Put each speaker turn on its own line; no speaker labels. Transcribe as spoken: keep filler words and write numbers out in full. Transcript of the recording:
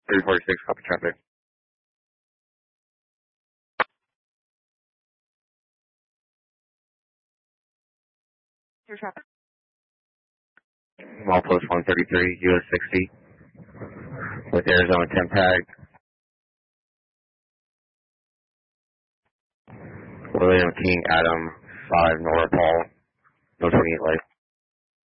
three forty-six, copy traffic.
Your traffic.
Milepost one thirty-three, U S sixty, with Arizona ten tag. William King, Adam, five, Nora Paul, no twenty-eight light.